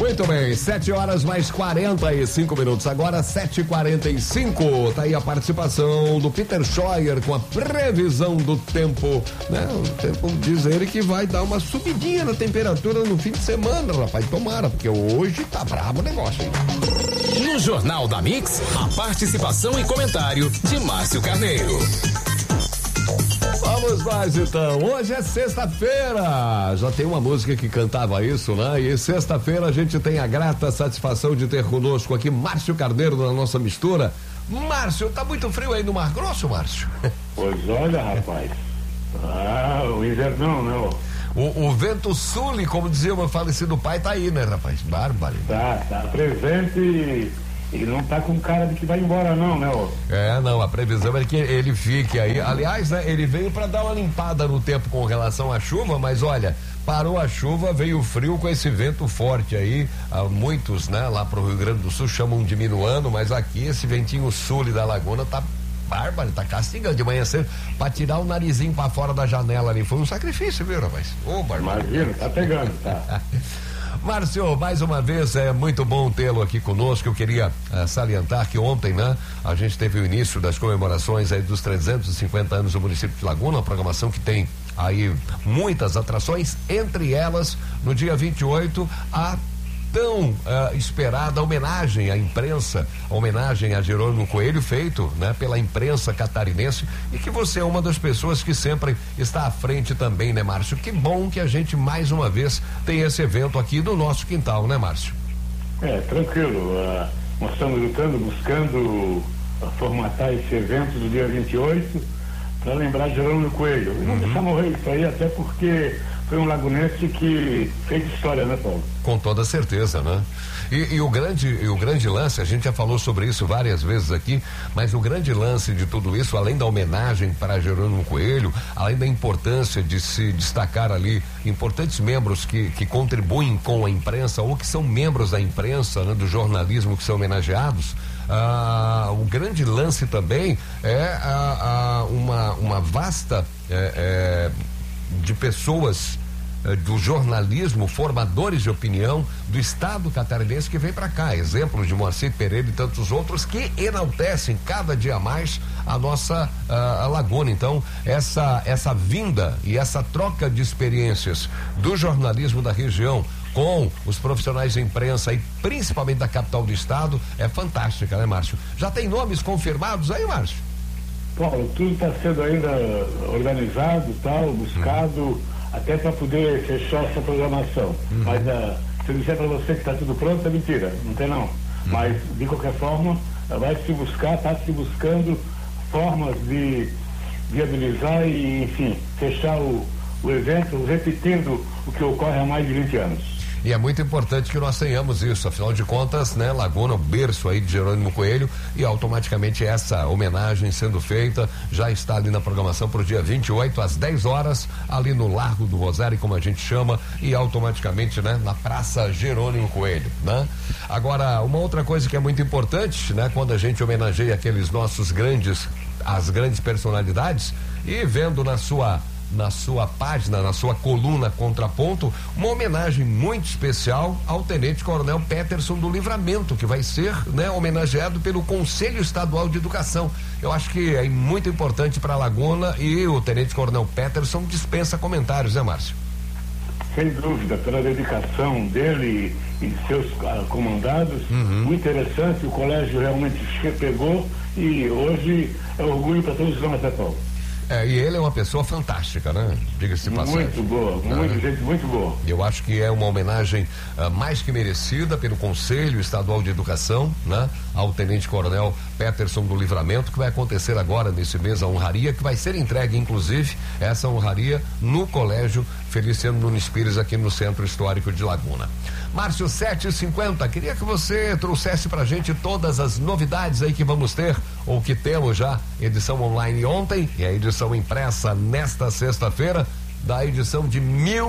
Muito bem, 7 horas mais 45 minutos. Agora 7h45. Tá aí a participação do Peter Scheuer com a previsão do tempo, né? O tempo diz ele que vai dar uma subidinha na temperatura no fim de semana, rapaz. Tomara, porque hoje tá brabo o negócio, hein? No Jornal da Mix, a participação e comentário de Márcio Carneiro. Vamos nós então, hoje é sexta-feira, já tem uma música que cantava isso, né? E sexta-feira a gente tem a grata satisfação de ter conosco aqui Márcio Carneiro na nossa mistura. Márcio, tá muito frio aí no Mar Grosso, Márcio? Pois olha, rapaz, o invernão, né? O vento sul, como dizia o meu falecido pai, tá aí, né, rapaz? Bárbaro. Tá presente e não tá com cara de que vai embora não, né? Não, a previsão é que ele fique aí. Aliás, né, ele veio para dar uma limpada no tempo com relação à chuva, mas olha, parou a chuva, veio o frio com esse vento forte aí. Muitos, né, lá pro Rio Grande do Sul chamam de minuano, mas aqui esse ventinho sul da Laguna tá bárbaro, tá castigando de manhã cedo pra tirar o narizinho pra fora da janela ali. Foi um sacrifício, viu, rapaz? Imagina, tá pegando, tá. Márcio, mais uma vez é muito bom tê-lo aqui conosco. Eu queria salientar que ontem, né, a gente teve o início das comemorações aí dos 350 anos do município de Laguna, uma programação que tem aí muitas atrações, entre elas, no dia 28, a tão esperada homenagem à imprensa, homenagem a Jerônimo Coelho, feito, né, pela imprensa catarinense, e que você é uma das pessoas que sempre está à frente também, né, Márcio? Que bom que a gente mais uma vez tem esse evento aqui no nosso quintal, né, Márcio? Tranquilo, nós estamos lutando, buscando formatar esse evento do dia 28 para lembrar Jerônimo Coelho. E não deixar morrer isso aí, até porque foi um lagunense que fez história, né, Paulo? Com toda certeza, né? E o grande lance, a gente já falou sobre isso várias vezes aqui, mas o grande lance de tudo isso, além da homenagem para Jerônimo Coelho, além da importância de se destacar ali importantes membros que contribuem com a imprensa ou que são membros da imprensa, né, do jornalismo que são homenageados, o grande lance também é uma vasta de pessoas do jornalismo, formadores de opinião do estado catarinense que vem para cá, exemplo de Moacir Pereira e tantos outros que enaltecem cada dia mais a nossa a Laguna. Então essa vinda e essa troca de experiências do jornalismo da região com os profissionais de imprensa e principalmente da capital do estado é fantástica, né, Márcio? Já tem nomes confirmados aí, Márcio? Paulo, tudo está sendo ainda organizado, tal, buscado, até para poder fechar essa programação. Mas se eu disser para você que está tudo pronto, é mentira, não tem não. Mas, de qualquer forma, vai se buscar, está se buscando formas de viabilizar e, enfim, fechar o evento, repetindo o que ocorre há mais de 20 anos. E é muito importante que nós tenhamos isso, afinal de contas, né, Laguna, o berço aí de Jerônimo Coelho, e automaticamente essa homenagem sendo feita já está ali na programação para o dia 28 às 10 horas, ali no Largo do Rosário, como a gente chama, e automaticamente, né, na Praça Jerônimo Coelho, né? Agora, uma outra coisa que é muito importante, né, quando a gente homenageia aqueles nossos as grandes personalidades, e vendo na sua página, na sua coluna Contraponto, uma homenagem muito especial ao Tenente Coronel Peterson do Livramento, que vai ser, né, homenageado pelo Conselho Estadual de Educação. Eu acho que é muito importante para a Laguna e o Tenente Coronel Peterson dispensa comentários, né, Márcio? Sem dúvida, pela dedicação dele e de seus comandados, muito interessante, o colégio realmente se pegou e hoje é orgulho para todos nós, né, Paulo? E ele é uma pessoa fantástica, né? Diga-se de passagem. Muito boa, gente muito boa. Eu acho que é uma homenagem mais que merecida pelo Conselho Estadual de Educação, né? Ao Tenente Coronel Peterson do Livramento, que vai acontecer agora nesse mês a honraria, que vai ser entregue, inclusive, essa honraria no Colégio Feliciano Nunes Pires, aqui no Centro Histórico de Laguna. Márcio, 7h50, queria que você trouxesse pra gente todas as novidades aí que vamos ter, ou que temos já, edição online ontem e a edição impressa nesta sexta-feira, da edição de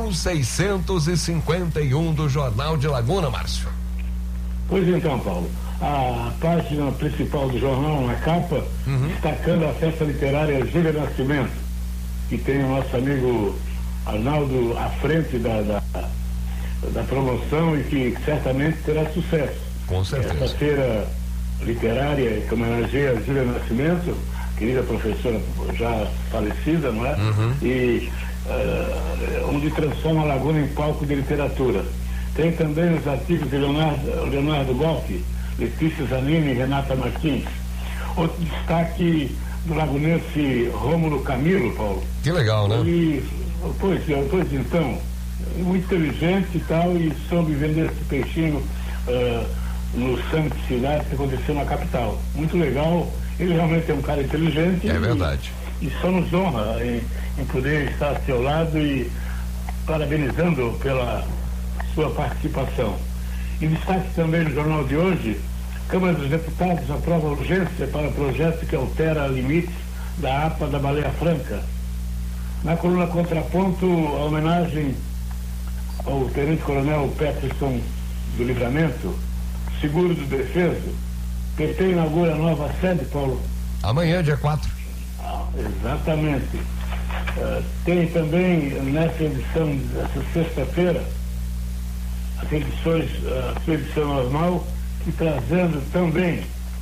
1651 do Jornal de Laguna, Márcio. Pois então, Paulo, a página principal do jornal, na capa, destacando a festa literária Júlia Nascimento, que tem o nosso amigo Arnaldo à frente da promoção e que certamente terá sucesso. Com certeza. Essa feira literária que homenageia a Júlia Nascimento, querida professora já falecida, não é? E onde transforma a Laguna em palco de literatura. Tem também os artigos de Leonardo Golfi, Letícia Zanini e Renata Martins. Outro destaque do lagunense Rômulo Camilo, Paulo. Que legal, né? Pois então, muito inteligente e tal, e soube vender esse peixinho no Summit Cidade que aconteceu na capital. Muito legal, ele realmente é um cara inteligente. É verdade. E só nos honra em poder estar ao seu lado e parabenizando pela sua participação. Em destaque também no jornal de hoje, Câmara dos Deputados aprova urgência para projeto que altera limites da APA da Baleia Franca. Na coluna Contraponto, a homenagem ao Tenente-Coronel Peterson do Livramento, seguro do defeso. PT inaugura a nova sede, Paulo. Amanhã, dia 4. Exatamente. Tem também nessa edição, dessa sexta-feira, a sua edição normal, e trazendo também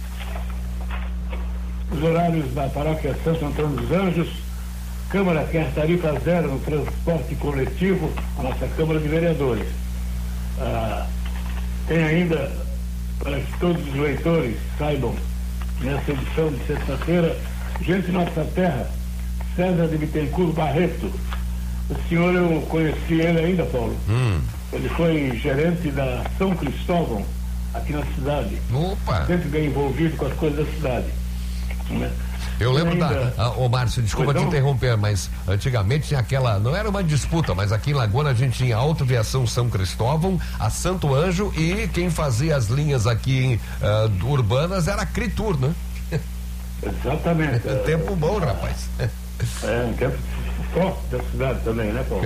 os horários da paróquia Santo Antônio dos Anjos. Câmara quer tarifa zero no transporte coletivo, a nossa Câmara de Vereadores. Tem ainda, para que todos os leitores saibam, nessa edição de sexta-feira, Gente Nossa Terra, César de Bittencourt Barreto. O senhor, eu conheci ele ainda, Paulo. Ele foi gerente da São Cristóvão, aqui na cidade. Opa! Sempre bem envolvido com as coisas da cidade. Né? Eu lembro ô Márcio, desculpa te interromper, mas antigamente tinha aquela, não era uma disputa, mas aqui em Laguna a gente tinha a Autoviação São Cristóvão, a Santo Anjo, e quem fazia as linhas aqui urbanas era a Critur, né? Exatamente. Tempo bom, rapaz. Um tempo forte da cidade também, né, Paulo?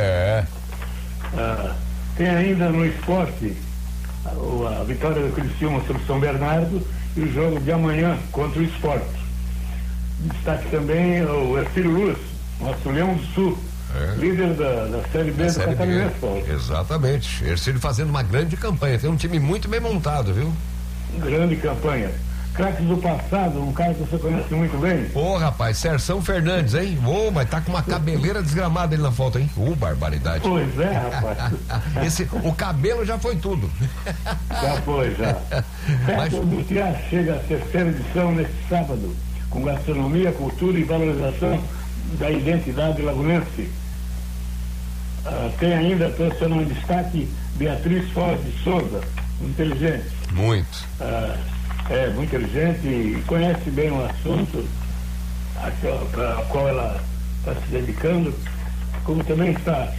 Tem ainda no esporte a vitória do Criciúma sobre São Bernardo e o jogo de amanhã contra o Sport. Destaque também o Ercílio Luz, nosso Leão do Sul, líder da Série B do Catarinense, Paulo. Exatamente. Ercílio fazendo uma grande campanha. Tem um time muito bem montado, viu? Grande campanha. Craques do passado, um cara que você conhece muito bem. Rapaz, Serção Fernandes, hein? Mas tá com uma cabeleira desgramada ali na foto, hein? Barbaridade. Pois é, rapaz. O cabelo já foi tudo. Já foi, já. Festa Industrial chega à terceira edição neste sábado, com gastronomia, cultura e valorização da identidade lagunense. Tem ainda, profissional em destaque, Beatriz Forte de Souza, inteligente. Muito. Muito inteligente e conhece bem o assunto para o qual ela está se dedicando, como também está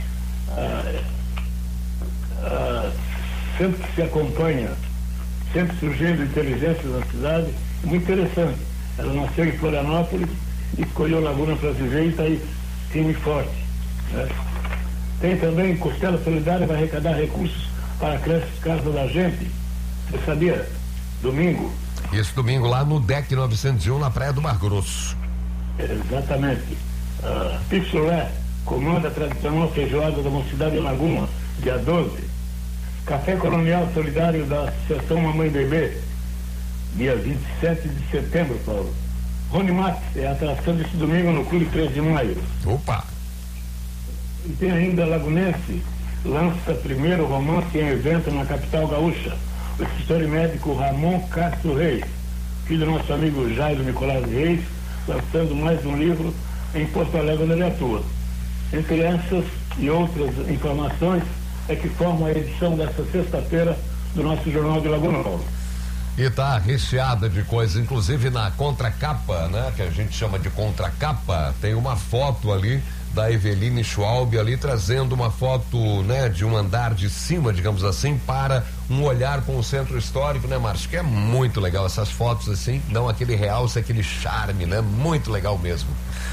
sempre que se acompanha, sempre surgindo inteligência na cidade, muito interessante. Ela nasceu em Florianópolis, escolheu Laguna para viver e está aí firme e forte. Né? Tem também Costela Solidária, vai arrecadar recursos para a creche Casa da Gente. Você sabia? Domingo. Esse domingo lá no DEC 901, na Praia do Mar Grosso. Exatamente. Pixolé comanda a tradicional feijoada da Mocidade de Laguna, dia 12. Café Colonial Solidário da Associação Mamãe Bebê, dia 27 de setembro, Paulo. Rony Max é a atração desse domingo no Clube 3 de Maio. Opa! E tem ainda Lagunense, lança primeiro romance em evento na capital gaúcha. O escritor e médico Ramon Castro Reis, filho do nosso amigo Jairo Nicolás Reis, lançando mais um livro em Porto Alegre, onde ele atua. Entre essas e outras informações é que formam a edição desta sexta-feira do nosso Jornal de Laguna, Paulo. E está recheada de coisas, inclusive na contracapa, né? Que a gente chama de contracapa, tem uma foto ali da Eveline Schwalbe ali trazendo uma foto, né, de um andar de cima, digamos assim, para um olhar com o centro histórico, né, Márcio? Que é muito legal essas fotos assim, dão aquele realce, aquele charme, né? Muito legal mesmo.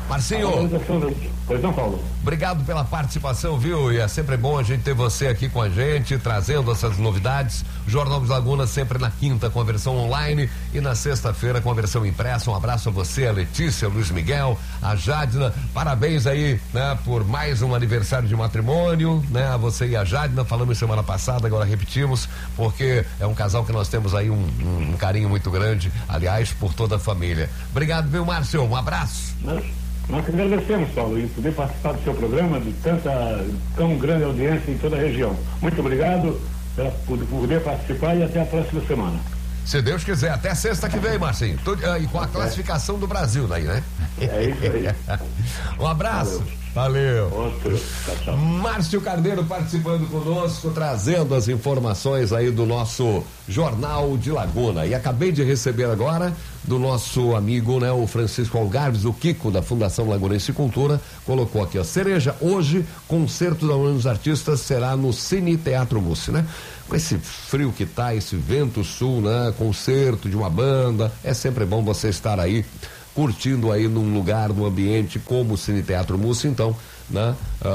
Marcinho. Pois não, Paulo. Obrigado pela participação, viu? E é sempre bom a gente ter você aqui com a gente, trazendo essas novidades. Jornal de Laguna sempre na quinta com a versão online e na sexta-feira com a versão impressa. Um abraço a você, a Letícia, o Luiz Miguel, a Jadna. Parabéns aí, né? Por mais um aniversário de matrimônio, né? A você e a Jadna, falamos semana passada, agora repetimos, porque é um casal que nós temos aí um carinho muito grande, aliás, por toda a família. Obrigado, viu, Márcio? Um abraço. Nós que agradecemos, Paulo, em poder participar do seu programa, de tão grande audiência em toda a região. Muito obrigado por poder participar e até a próxima semana. Se Deus quiser, até sexta que vem, Marcinho. E com a classificação do Brasil daí, né? É isso aí. Um abraço. Valeu. Outro. Tchau. Márcio Carneiro participando conosco, trazendo as informações aí do nosso Jornal de Laguna. E acabei de receber agora do nosso amigo, né, o Francisco Algarves, o Kiko, da Fundação Lagunense Cultura, colocou aqui, ó, cereja, hoje, concerto da União dos Artistas será no Cine Teatro Mussi, né? Com esse frio que tá, esse vento sul, né? Concerto de uma banda, é sempre bom você estar aí curtindo aí num lugar, num ambiente como o Cine Teatro Mussi, então, né?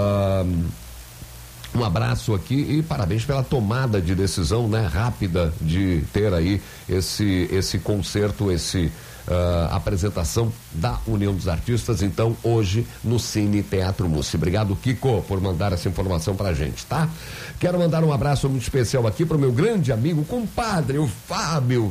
Um abraço aqui e parabéns pela tomada de decisão, né? Rápida de ter aí esse concerto, apresentação da União dos Artistas, então, hoje no Cine Teatro Mussi. Obrigado, Kiko, por mandar essa informação pra gente, tá? Quero mandar um abraço muito especial aqui pro meu grande amigo, compadre, o Fábio,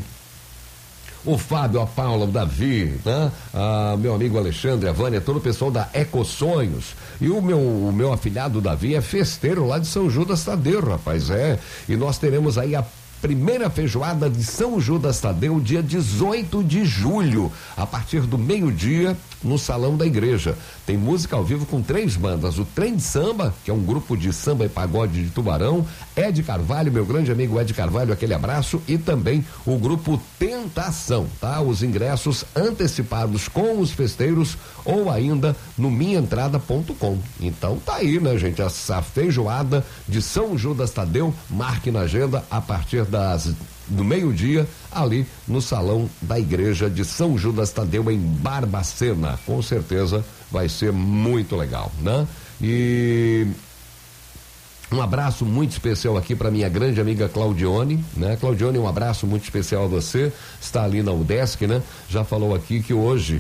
a Paula, o Davi, né? Meu amigo Alexandre, a Vânia, todo o pessoal da Eco Sonhos. E o meu afilhado Davi é festeiro lá de São Judas Tadeu, rapaz, e nós teremos aí a primeira feijoada de São Judas Tadeu, dia 18 de julho, a partir do meio-dia, no Salão da Igreja. Tem música ao vivo com 3 bandas, o Trem de Samba, que é um grupo de samba e pagode de Tubarão, Ed Carvalho, meu grande amigo Ed Carvalho, aquele abraço, e também o grupo Tentação, tá? Os ingressos antecipados com os festeiros ou ainda no minhaentrada.com. Então tá aí, né, gente, essa feijoada de São Judas Tadeu, marque na agenda a partir do meio-dia, ali no Salão da Igreja de São Judas Tadeu, em Barbacena. Com certeza vai ser muito legal, né? E um abraço muito especial aqui para minha grande amiga Claudione, né? Claudione, um abraço muito especial a você, está ali na UDESC, né? Já falou aqui que hoje,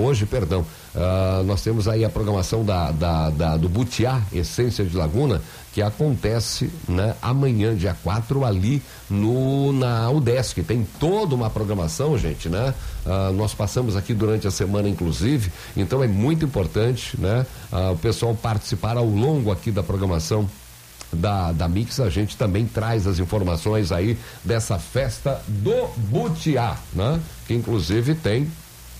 nós temos aí a programação do Butiá, Essência de Laguna, que acontece, né, amanhã, dia 4, ali na UDESC. Tem toda uma programação, gente, né? Nós passamos aqui durante a semana, inclusive, então é muito importante, né? O pessoal participar ao longo aqui da programação da Mix. A gente também traz as informações aí dessa festa do Butiá, né? Que inclusive tem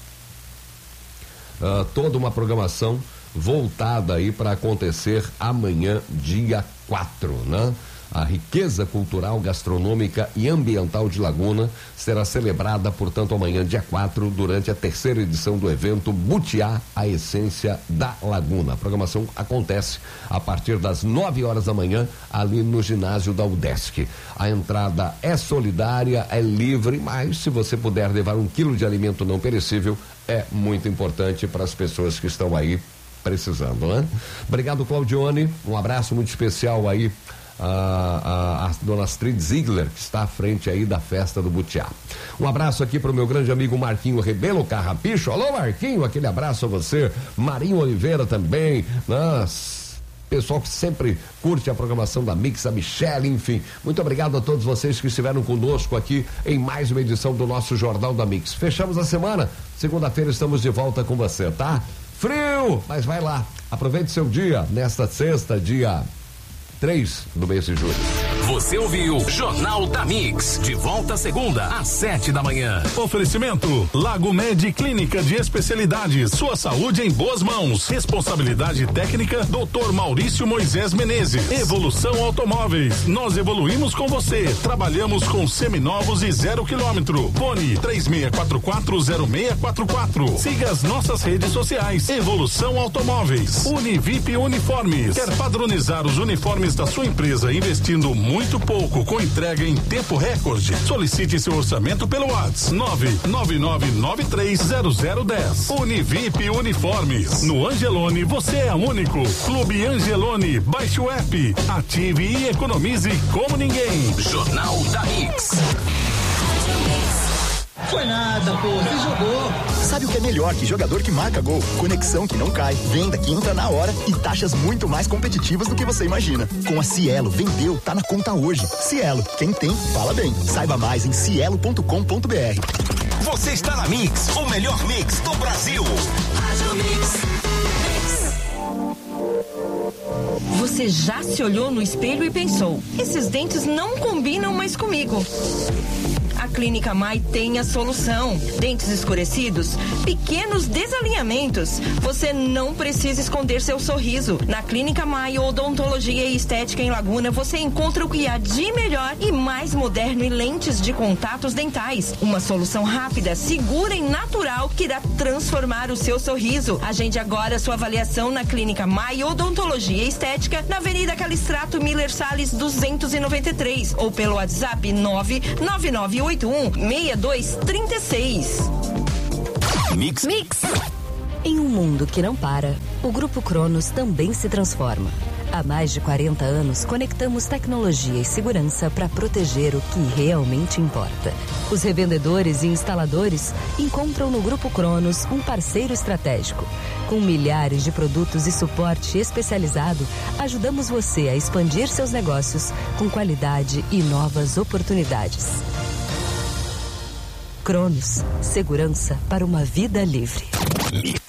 toda uma programação voltada aí para acontecer amanhã, dia 4, né? A riqueza cultural, gastronômica e ambiental de Laguna será celebrada, portanto, amanhã, dia 4, durante a 3ª edição do evento Butiá, a Essência da Laguna. A programação acontece a partir das 9 horas da manhã, ali no ginásio da UDESC. A entrada é solidária, é livre, mas se você puder levar 1 quilo de alimento não perecível, é muito importante para as pessoas que estão aí precisando, né? Obrigado, Claudione. Um abraço muito especial aí a dona Astrid Ziegler, que está à frente aí da festa do Butiá. Um abraço aqui para o meu grande amigo Marquinho Rebelo Carrapicho. Alô, Marquinho, aquele abraço a você. Marinho Oliveira também, pessoal que sempre curte a programação da Mix, a Michelle, enfim. Muito obrigado a todos vocês que estiveram conosco aqui em mais uma edição do nosso Jornal da Mix. Fechamos a semana, segunda-feira estamos de volta com você, tá? Frio, mas vai lá, aproveite seu dia nesta sexta, dia 3 do mês de julho. Você ouviu Jornal da Mix, de volta segunda às 7 da manhã. Oferecimento Lago Med Clínica de Especialidades, sua saúde em boas mãos. Responsabilidade técnica Dr. Maurício Moisés Menezes. Evolução Automóveis, nós evoluímos com você. Trabalhamos com seminovos e 0 km. Fone 36440644. Siga as nossas redes sociais. Evolução Automóveis. Univip Uniformes. Quer padronizar os uniformes da sua empresa investindo muito muito pouco com entrega em tempo recorde. Solicite seu orçamento pelo WhatsApp 999930010. Univip Uniformes. No Angelone você é único. Clube Angelone. Baixe o app, ative e economize como ninguém. Jornal da Mix. Foi nada, pô, você jogou. Sabe o que é melhor que jogador que marca gol? Conexão que não cai, venda que entra na hora e taxas muito mais competitivas do que você imagina. Com a Cielo, vendeu, tá na conta hoje. Cielo, quem tem, fala bem. Saiba mais em cielo.com.br. Você está na Mix, o melhor mix do Brasil. Você já se olhou no espelho e pensou: esses dentes não combinam mais comigo? A Clínica Mai tem a solução. Dentes escurecidos, pequenos desalinhamentos. Você não precisa esconder seu sorriso. Na Clínica Mai Odontologia e Estética em Laguna, você encontra o que há de melhor e mais moderno em lentes de contatos dentais. Uma solução rápida, segura e natural que irá transformar o seu sorriso. Agende agora sua avaliação na Clínica Mai Odontologia e Estética, na Avenida Calistrato Miller Salles 293 ou pelo WhatsApp 99981-6236. Mix. Em um mundo que não para, o Grupo Cronos também se transforma. Há mais de 40 anos, conectamos tecnologia e segurança para proteger o que realmente importa. Os revendedores e instaladores encontram no Grupo Cronos um parceiro estratégico. Com milhares de produtos e suporte especializado, ajudamos você a expandir seus negócios com qualidade e novas oportunidades. Cronos, segurança para uma vida livre. Mix.